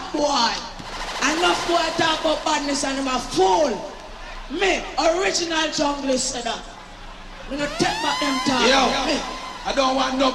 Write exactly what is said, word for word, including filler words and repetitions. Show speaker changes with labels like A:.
A: bad boy. Enough boy talk about badness and I'm a fool. Me, original junglist said that. We don't take back them talk.
B: Yo,
A: me.
B: I don't want no